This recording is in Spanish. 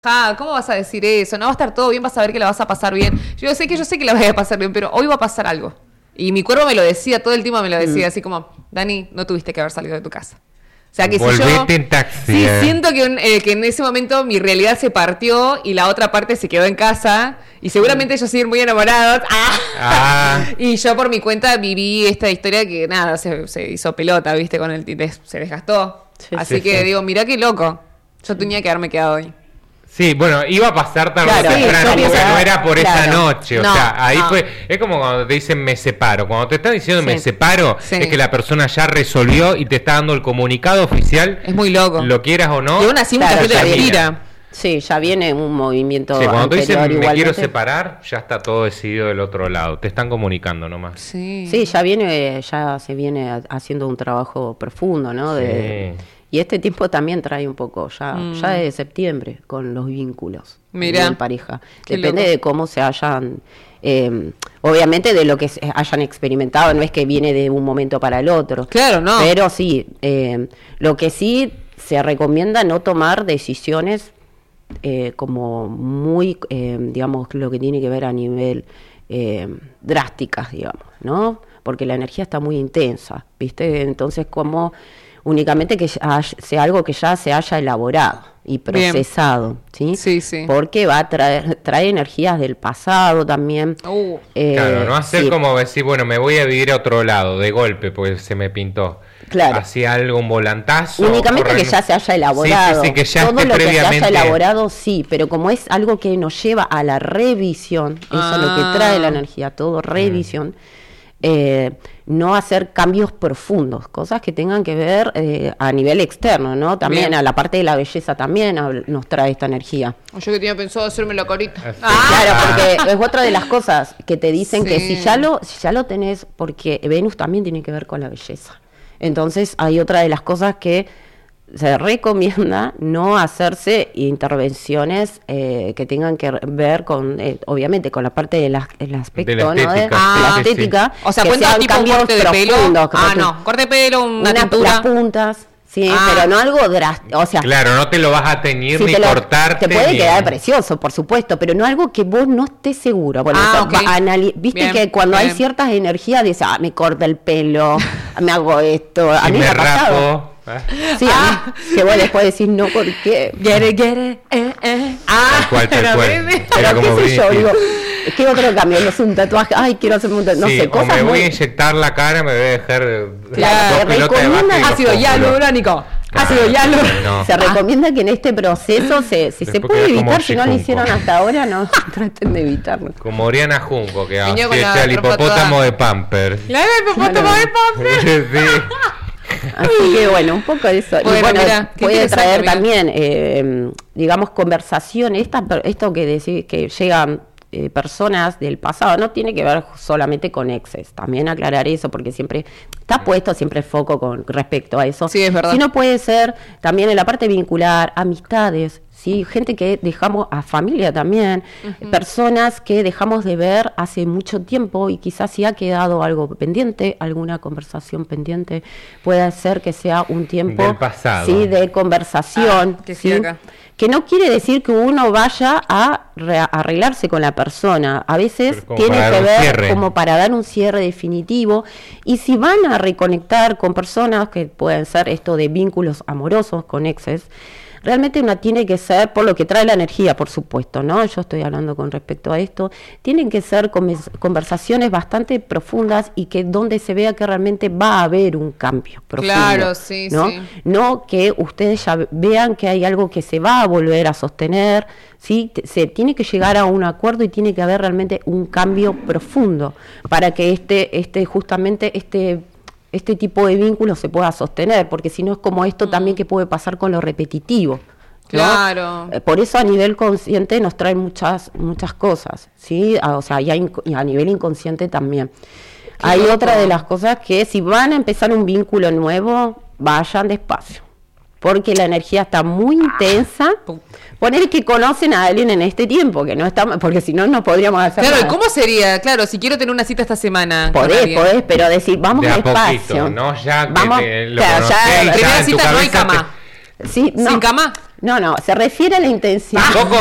¿Cómo vas a decir eso? No va a estar todo bien, vas a ver que la vas a pasar bien. Yo sé que la voy a pasar bien, pero hoy va a pasar algo. Y mi cuerpo me lo decía, todo el tiempo me lo decía, así como, Dani, no tuviste que haber salido de tu casa. O sea, que Volvete si yo... en taxi. Sí, siento que en ese momento mi realidad se partió y la otra parte se quedó en casa. Y seguramente ellos siguen muy enamorados. Y yo por mi cuenta viví esta historia que nada, se hizo pelota, ¿viste? Con el se desgastó. Sí, así que digo, mirá qué loco. Yo tenía que haberme quedado hoy. Sí, bueno, iba a pasar tarde o temprano, porque no era por esa noche. O sea, ahí fue. Es como cuando te dicen me separo. Cuando te están diciendo me separo, es que la persona ya resolvió y te está dando el comunicado oficial. Es muy loco. Lo quieras o no. Y aún así mucha gente la tira. Sí, ya viene un movimiento. Sí, cuando te dicen igualmente. me quiero separar, ya está todo decidido del otro lado. Te están comunicando nomás. Sí, ya se viene haciendo un trabajo profundo, ¿no? Y este tiempo también trae un poco, ya desde septiembre, con los vínculos en pareja. Depende de cómo se hayan, obviamente de lo que hayan experimentado, no es que viene de un momento para el otro. Claro, no. Pero sí, lo que sí se recomienda no tomar decisiones como muy, digamos, lo que tiene que ver a nivel drásticas, digamos, ¿no? Porque la energía está muy intensa, ¿viste? Entonces, como... únicamente que sea algo que ya se haya elaborado y procesado. ¿Sí? Sí. Porque va a trae energías del pasado también. Claro, no hacer como decir, bueno, me voy a vivir a otro lado de golpe, pues se me pintó. Claro. Hacía algo, un volantazo. Únicamente que ya se haya elaborado. Sí, que ya todo lo previamente... que se haya elaborado, sí, pero como es algo que nos lleva a la revisión, eso es lo que trae la energía, todo revisión. No hacer cambios profundos, cosas que tengan que ver a nivel externo, ¿no? También a la parte de la belleza también nos trae esta energía. Yo que tenía pensado hacerme la carita. Claro, porque es otra de las cosas que te dicen que si ya lo tenés, porque Venus también tiene que ver con la belleza. Entonces hay otra de las cosas que se recomienda no hacerse intervenciones que tengan que ver con, obviamente, con la parte del aspecto, de la estética, ¿no? De la estética. O sea, cuenta tipo un corte de pelo. Corte de pelo, una tintura. Las puntas. Sí, pero no algo drástico, o sea... Claro, no te lo vas a teñir ni cortarte. Te puede quedar precioso, por supuesto, pero no algo que vos no estés seguro. Bueno, viste que cuando hay ciertas energías, dices, me corta el pelo, me hago esto, a mí me ha pasado. Sí, que vos después decís, no, ¿por qué? Get it. Tal cual. Pero qué sé yo, digo... ¿Qué otro cambio? No es un tatuaje. Ay, quiero hacerme un tatuaje. No sé, cosas. O me voy a inyectar la cara, me voy a dejar. Ácido hialurónico. Se recomienda que en este proceso, si se puede evitar, si no lo hicieron hasta ahora, no traten de evitarlo. Como Oriana Junco, que hace el hipopótamo de Pampers. Claro, el hipopótamo de Pampers. Sí. Así que bueno, un poco de eso. Bueno, puede traer también, digamos, conversaciones. Esto que decís que llegan personas del pasado, no tiene que ver solamente con exes, también aclarar eso, porque siempre está puesto siempre el foco con respecto a eso. Sí, es verdad. Sino puede ser también en la parte vincular, amistades, ¿sí? Gente que dejamos, a familia también, personas que dejamos de ver hace mucho tiempo y quizás si ha quedado algo pendiente, alguna conversación pendiente, puede ser que sea un tiempo del pasado. Sí, de conversación, ¿sí? Que no quiere decir que uno vaya a arreglarse con la persona. A veces tiene que ver como para dar un cierre definitivo. Y si van a reconectar con personas que pueden ser esto de vínculos amorosos con exes, realmente uno tiene que ser, por lo que trae la energía, por supuesto, ¿no? Yo estoy hablando con respecto a esto. Tienen que ser conversaciones bastante profundas y que donde se vea que realmente va a haber un cambio profundo. Claro, sí, ¿no? sí. No que ustedes ya vean que hay algo que se va a volver a sostener, ¿sí? Se tiene que llegar a un acuerdo y tiene que haber realmente un cambio profundo para que justamente este tipo de vínculos se pueda sostener, porque si no es como esto también que puede pasar con lo repetitivo, ¿no? Claro. Por eso a nivel consciente nos traen muchas cosas, ¿sí? O sea, y a nivel inconsciente también. Hay otra de las cosas que si van a empezar un vínculo nuevo, vayan despacio, porque la energía está muy intensa. Poner que conocen a alguien en este tiempo, que no está, porque si no, no podríamos hacer nada. Claro, ¿cómo sería? Claro, si quiero tener una cita esta semana. Podés, pero decir, vamos despacio. No, ya que vamos, lo conocés, primera cita no hay cama. Sí, no. ¿Sin cama? No, se refiere a la intensidad. Tampoco